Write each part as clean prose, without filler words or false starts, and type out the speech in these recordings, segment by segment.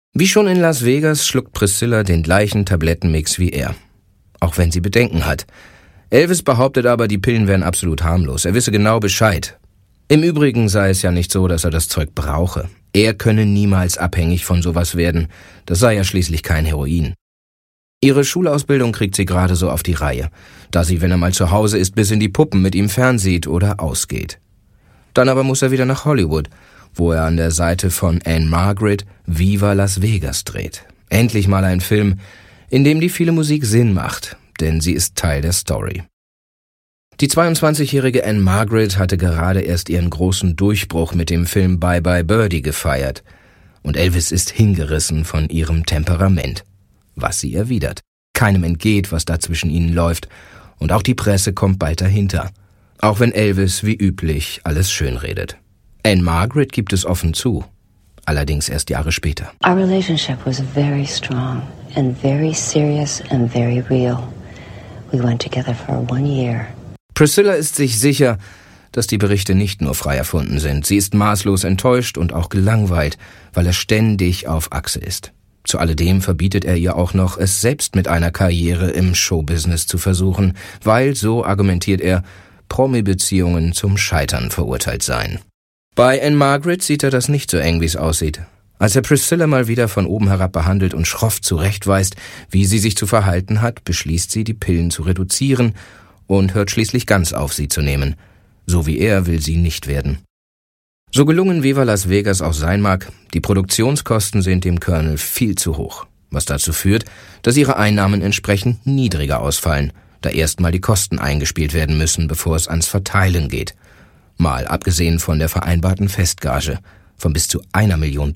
Wie schon in Las Vegas schluckt Priscilla den gleichen Tablettenmix wie er, auch wenn sie Bedenken hat. Elvis behauptet aber, die Pillen wären absolut harmlos, er wisse genau Bescheid. Im Übrigen sei es ja nicht so, dass er das Zeug brauche. Er könne niemals abhängig von sowas werden, das sei ja schließlich kein Heroin. Ihre Schulausbildung kriegt sie gerade so auf die Reihe, da sie, wenn er mal zu Hause ist, bis in die Puppen mit ihm fernsieht oder ausgeht. Dann aber muss er wieder nach Hollywood, wo er an der Seite von Ann-Margret Viva Las Vegas dreht. Endlich mal ein Film, in dem die viele Musik Sinn macht, denn sie ist Teil der Story. Die 22-jährige Ann-Margret hatte gerade erst ihren großen Durchbruch mit dem Film Bye Bye Birdie gefeiert. Und Elvis ist hingerissen von ihrem Temperament. Was sie erwidert. Keinem entgeht, was da zwischen ihnen läuft. Und auch die Presse kommt bald dahinter. Auch wenn Elvis wie üblich alles schönredet. Ann-Margret gibt es offen zu. Allerdings erst Jahre später. Our relationship was very strong and very serious and very real. We went together for 1 year. Priscilla ist sich sicher, dass die Berichte nicht nur frei erfunden sind. Sie ist maßlos enttäuscht und auch gelangweilt, weil er ständig auf Achse ist. Zu alledem verbietet er ihr auch noch, es selbst mit einer Karriere im Showbusiness zu versuchen, weil, so argumentiert er, Promi-Beziehungen zum Scheitern verurteilt seien. Bei Ann-Margret sieht er das nicht so eng, wie es aussieht. Als er Priscilla mal wieder von oben herab behandelt und schroff zurechtweist, wie sie sich zu verhalten hat, beschließt sie, die Pillen zu reduzieren und hört schließlich ganz auf, sie zu nehmen. So wie er will sie nicht werden. So gelungen Viva Las Vegas auch sein mag, die Produktionskosten sind dem Colonel viel zu hoch, was dazu führt, dass ihre Einnahmen entsprechend niedriger ausfallen, da erstmal die Kosten eingespielt werden müssen, bevor es ans Verteilen geht. Mal abgesehen von der vereinbarten Festgage von bis zu $1 Million.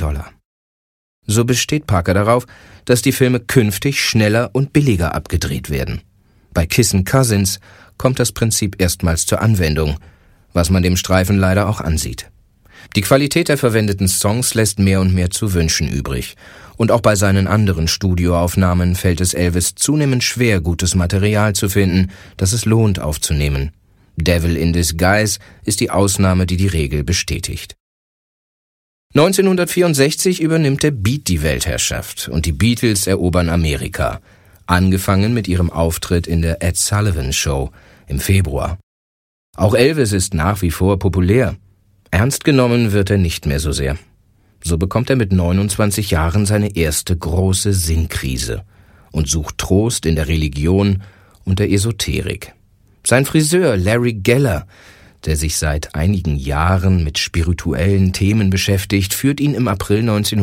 So besteht Parker darauf, dass die Filme künftig schneller und billiger abgedreht werden. Bei Kissin' Cousins kommt das Prinzip erstmals zur Anwendung, was man dem Streifen leider auch ansieht. Die Qualität der verwendeten Songs lässt mehr und mehr zu wünschen übrig. Und auch bei seinen anderen Studioaufnahmen fällt es Elvis zunehmend schwer, gutes Material zu finden, das es lohnt aufzunehmen. Devil in Disguise ist die Ausnahme, die die Regel bestätigt. 1964 übernimmt der Beat die Weltherrschaft und die Beatles erobern Amerika. Angefangen mit ihrem Auftritt in der Ed Sullivan Show im Februar. Auch Elvis ist nach wie vor populär. Ernst genommen wird er nicht mehr so sehr. So bekommt er mit 29 Jahren seine erste große Sinnkrise und sucht Trost in der Religion und der Esoterik. Sein Friseur Larry Geller, der sich seit einigen Jahren mit spirituellen Themen beschäftigt, führt ihn im April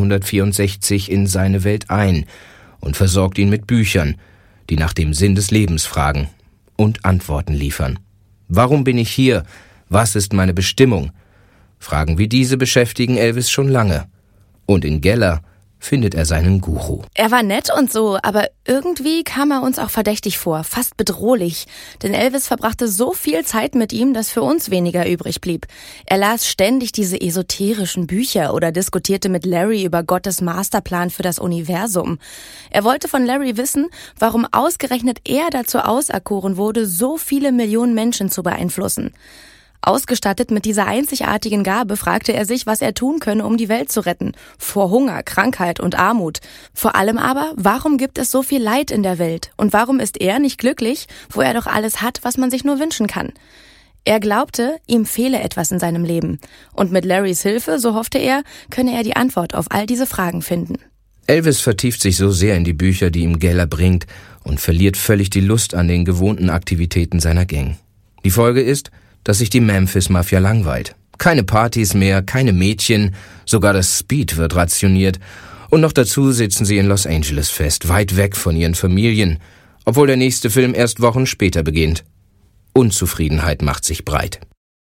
1964 in seine Welt ein und versorgt ihn mit Büchern, die nach dem Sinn des Lebens fragen und Antworten liefern. Warum bin ich hier? Was ist meine Bestimmung? Fragen wie diese beschäftigen Elvis schon lange. Und in Geller findet er seinen Guru. Er war nett und so, aber irgendwie kam er uns auch verdächtig vor, fast bedrohlich. Denn Elvis verbrachte so viel Zeit mit ihm, dass für uns weniger übrig blieb. Er las ständig diese esoterischen Bücher oder diskutierte mit Larry über Gottes Masterplan für das Universum. Er wollte von Larry wissen, warum ausgerechnet er dazu auserkoren wurde, so viele Millionen Menschen zu beeinflussen. Ausgestattet mit dieser einzigartigen Gabe fragte er sich, was er tun könne, um die Welt zu retten. Vor Hunger, Krankheit und Armut. Vor allem aber, warum gibt es so viel Leid in der Welt? Und warum ist er nicht glücklich, wo er doch alles hat, was man sich nur wünschen kann? Er glaubte, ihm fehle etwas in seinem Leben. Und mit Larrys Hilfe, so hoffte er, könne er die Antwort auf all diese Fragen finden. Elvis vertieft sich so sehr in die Bücher, die ihm Geller bringt, und verliert völlig die Lust an den gewohnten Aktivitäten seiner Gang. Die Folge ist, dass sich die Memphis-Mafia langweilt. Keine Partys mehr, keine Mädchen, sogar das Speed wird rationiert. Und noch dazu sitzen sie in Los Angeles fest, weit weg von ihren Familien, obwohl der nächste Film erst Wochen später beginnt. Unzufriedenheit macht sich breit.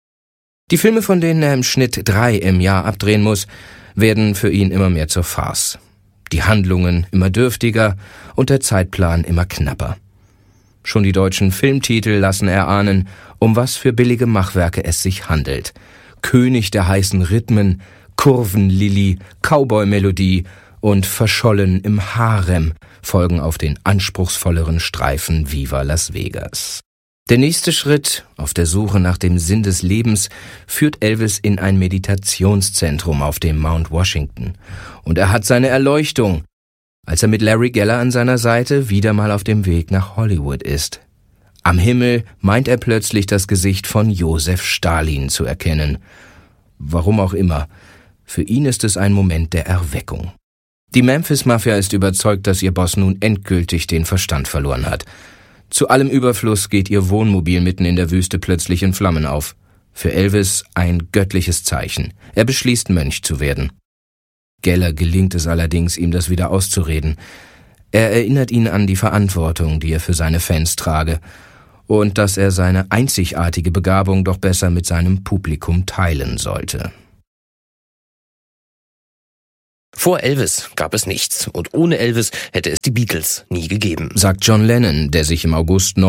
Die Filme, von denen er im Schnitt 3 im Jahr abdrehen muss, werden für ihn immer mehr zur Farce. Die Handlungen immer dürftiger und der Zeitplan immer knapper. Schon die deutschen Filmtitel lassen erahnen, um was für billige Machwerke es sich handelt. König der heißen Rhythmen, Kurvenlilly, Cowboy-Melodie und Verschollen im Harem folgen auf den anspruchsvolleren Streifen Viva Las Vegas. Der nächste Schritt auf der Suche nach dem Sinn des Lebens führt Elvis in ein Meditationszentrum auf dem Mount Washington. Und er hat seine Erleuchtung, als er mit Larry Geller an seiner Seite wieder mal auf dem Weg nach Hollywood ist. Am Himmel meint er plötzlich das Gesicht von Josef Stalin zu erkennen. Warum auch immer, für ihn ist es ein Moment der Erweckung. Die Memphis-Mafia ist überzeugt, dass ihr Boss nun endgültig den Verstand verloren hat. Zu allem Überfluss geht ihr Wohnmobil mitten in der Wüste plötzlich in Flammen auf. Für Elvis ein göttliches Zeichen. Er beschließt, Mönch zu werden. Geller gelingt es allerdings, ihm das wieder auszureden. Er erinnert ihn an die Verantwortung, die er für seine Fans trage, und dass er seine einzigartige Begabung doch besser mit seinem Publikum teilen sollte. Vor Elvis gab es nichts und ohne Elvis hätte es die Beatles nie gegeben, sagt John Lennon, der sich im August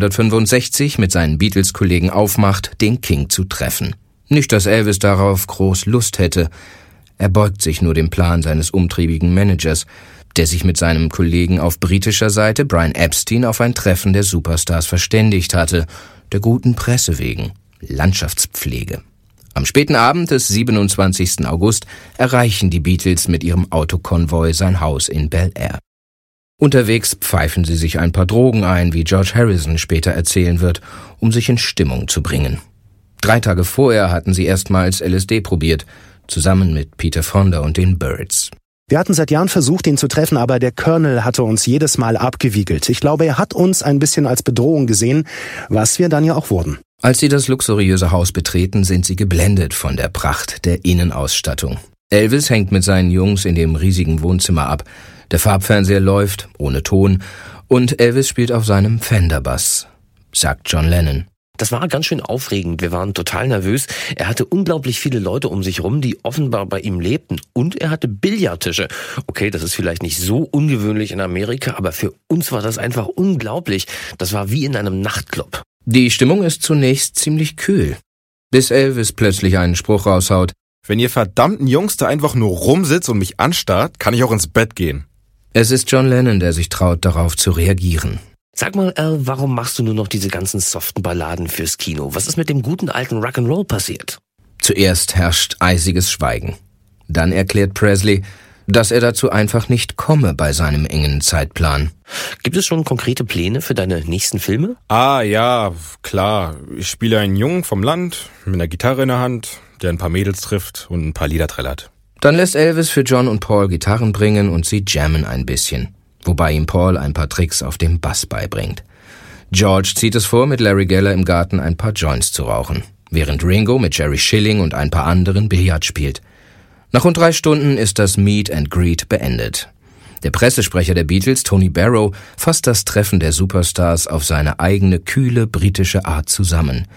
1965 mit seinen Beatles-Kollegen aufmacht, den King zu treffen. Nicht, dass Elvis darauf groß Lust hätte. Er beugt sich nur dem Plan seines umtriebigen Managers, der sich mit seinem Kollegen auf britischer Seite, Brian Epstein, auf ein Treffen der Superstars verständigt hatte, der guten Presse wegen, Landschaftspflege. Am späten Abend des 27. August erreichen die Beatles mit ihrem Autokonvoi sein Haus in Bel Air. Unterwegs pfeifen sie sich ein paar Drogen ein, wie George Harrison später erzählen wird, um sich in Stimmung zu bringen. 3 Tage vorher hatten sie erstmals LSD probiert, zusammen mit Peter Fonda und den Byrds. Wir hatten seit Jahren versucht, ihn zu treffen, aber der Colonel hatte uns jedes Mal abgewiegelt. Ich glaube, er hat uns ein bisschen als Bedrohung gesehen, was wir dann ja auch wurden. Als sie das luxuriöse Haus betreten, sind sie geblendet von der Pracht der Innenausstattung. Elvis hängt mit seinen Jungs in dem riesigen Wohnzimmer ab. Der Farbfernseher läuft, ohne Ton, und Elvis spielt auf seinem Fender-Bass, sagt John Lennon. Das war ganz schön aufregend. Wir waren total nervös. Er hatte unglaublich viele Leute um sich rum, die offenbar bei ihm lebten. Und er hatte Billardtische. Okay, das ist vielleicht nicht so ungewöhnlich in Amerika, aber für uns war das einfach unglaublich. Das war wie in einem Nachtclub. Die Stimmung ist zunächst ziemlich kühl, bis Elvis plötzlich einen Spruch raushaut. Wenn ihr verdammten Jungs da einfach nur rumsitzt und mich anstarrt, kann ich auch ins Bett gehen. Es ist John Lennon, der sich traut, darauf zu reagieren. Sag mal, Al, warum machst du nur noch diese ganzen soften Balladen fürs Kino? Was ist mit dem guten alten Rock'n'Roll passiert? Zuerst herrscht eisiges Schweigen. Dann erklärt Presley, dass er dazu einfach nicht komme bei seinem engen Zeitplan. Gibt es schon konkrete Pläne für deine nächsten Filme? Ah ja, klar. Ich spiele einen Jungen vom Land mit einer Gitarre in der Hand, der ein paar Mädels trifft und ein paar Lieder trällert. Dann lässt Elvis für John und Paul Gitarren bringen und sie jammen ein bisschen, wobei ihm Paul ein paar Tricks auf dem Bass beibringt. George zieht es vor, mit Larry Geller im Garten ein paar Joints zu rauchen, während Ringo mit Jerry Schilling und ein paar anderen Billard spielt. Nach rund 3 Stunden ist das Meet and Greet beendet. Der Pressesprecher der Beatles, Tony Barrow, fasst das Treffen der Superstars auf seine eigene kühle britische Art zusammen.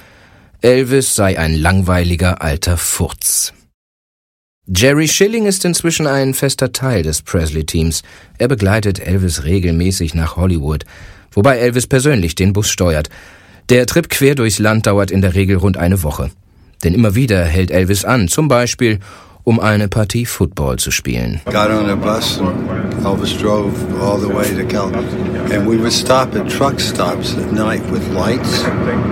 Elvis sei ein langweiliger alter Furz. Jerry Schilling ist inzwischen ein fester Teil des Presley-Teams. Er begleitet Elvis regelmäßig nach Hollywood, wobei Elvis persönlich den Bus steuert. Der Trip quer durchs Land dauert in der Regel rund eine Woche. Denn immer wieder hält Elvis an, zum Beispiel um eine Partie Football zu spielen. Got on a bus and Elvis drove all the way to California. And we would stop at truck stops at night with lights.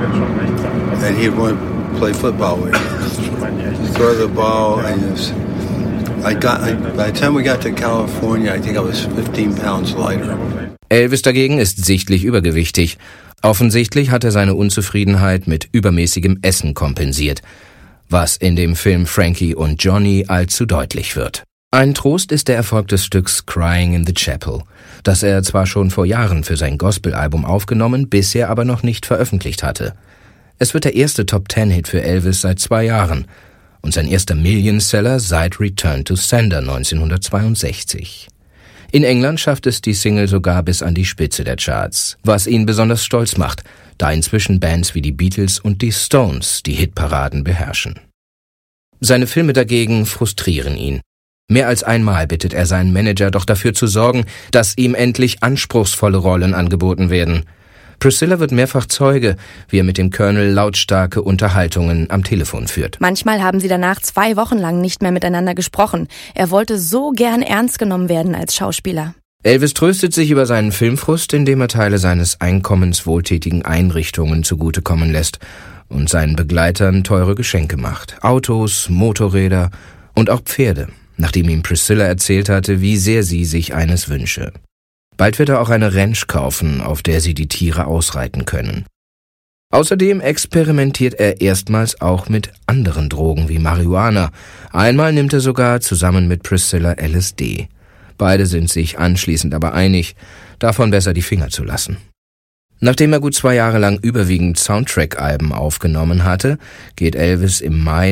And he'd want to play football with us. Throw the ball and by the time we got to California, I think I was 15 pounds lighter. Elvis dagegen ist sichtlich übergewichtig. Offensichtlich hat er seine Unzufriedenheit mit übermäßigem Essen kompensiert, was in dem Film Frankie und Johnny allzu deutlich wird. Ein Trost ist der Erfolg des Stücks Crying in the Chapel, das er zwar schon vor Jahren für sein Gospel-Album aufgenommen, bisher aber noch nicht veröffentlicht hatte. Es wird der erste Top-10-Hit für Elvis seit 2 Jahren und sein erster Million-Seller seit Return to Sender 1962. In England schafft es die Single sogar bis an die Spitze der Charts, was ihn besonders stolz macht, da inzwischen Bands wie die Beatles und die Stones die Hitparaden beherrschen. Seine Filme dagegen frustrieren ihn. Mehr als einmal bittet er seinen Manager doch dafür zu sorgen, dass ihm endlich anspruchsvolle Rollen angeboten werden. Priscilla wird mehrfach Zeuge, wie er mit dem Colonel lautstarke Unterhaltungen am Telefon führt. Manchmal haben sie danach 2 Wochen lang nicht mehr miteinander gesprochen. Er wollte so gern ernst genommen werden als Schauspieler. Elvis tröstet sich über seinen Filmfrust, indem er Teile seines Einkommens wohltätigen Einrichtungen zugutekommen lässt und seinen Begleitern teure Geschenke macht. Autos, Motorräder und auch Pferde, nachdem ihm Priscilla erzählt hatte, wie sehr sie sich eines wünsche. Bald wird er auch eine Ranch kaufen, auf der sie die Tiere ausreiten können. Außerdem experimentiert er erstmals auch mit anderen Drogen wie Marihuana. Einmal nimmt er sogar zusammen mit Priscilla LSD. Beide sind sich anschließend aber einig, davon besser die Finger zu lassen. Nachdem er gut 2 Jahre lang überwiegend Soundtrack-Alben aufgenommen hatte, geht Elvis im Mai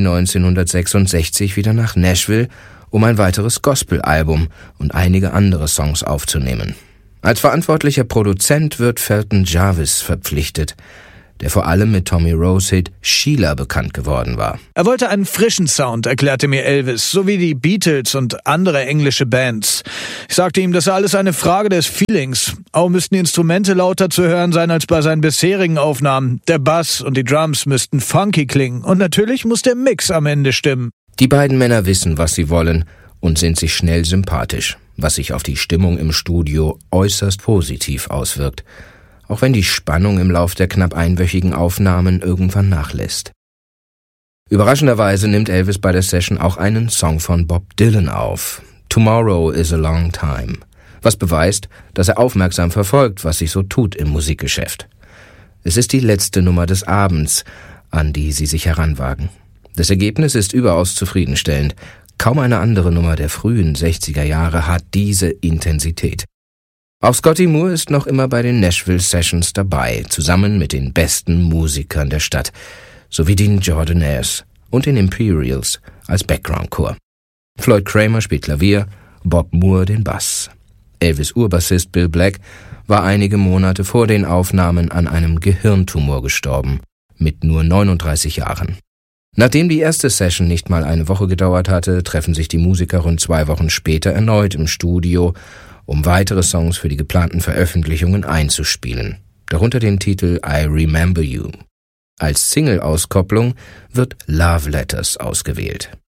1966 wieder nach Nashville, um ein weiteres Gospel-Album und einige andere Songs aufzunehmen. Als verantwortlicher Produzent wird Felton Jarvis verpflichtet, der vor allem mit Tommy Rose Hit Sheila bekannt geworden war. Er wollte einen frischen Sound, erklärte mir Elvis, so wie die Beatles und andere englische Bands. Ich sagte ihm, das sei alles eine Frage des Feelings. Auch müssten die Instrumente lauter zu hören sein als bei seinen bisherigen Aufnahmen. Der Bass und die Drums müssten funky klingen. Und natürlich muss der Mix am Ende stimmen. Die beiden Männer wissen, was sie wollen und sind sich schnell sympathisch, was sich auf die Stimmung im Studio äußerst positiv auswirkt, auch wenn die Spannung im Lauf der knapp einwöchigen Aufnahmen irgendwann nachlässt. Überraschenderweise nimmt Elvis bei der Session auch einen Song von Bob Dylan auf, Tomorrow is a Long Time, was beweist, dass er aufmerksam verfolgt, was sich so tut im Musikgeschäft. Es ist die letzte Nummer des Abends, an die sie sich heranwagen. Das Ergebnis ist überaus zufriedenstellend. Kaum eine andere Nummer der frühen 60er Jahre hat diese Intensität. Auch Scotty Moore ist noch immer bei den Nashville Sessions dabei, zusammen mit den besten Musikern der Stadt, sowie den Jordanaires und den Imperials als Background-Chor. Floyd Kramer spielt Klavier, Bob Moore den Bass. Elvis' Urbassist Bill Black war einige Monate vor den Aufnahmen an einem Gehirntumor gestorben, mit nur 39 Jahren. Nachdem die erste Session nicht mal eine Woche gedauert hatte, treffen sich die Musiker rund 2 Wochen später erneut im Studio, um weitere Songs für die geplanten Veröffentlichungen einzuspielen, darunter den Titel I Remember You. Als Single-Auskopplung wird Love Letters ausgewählt.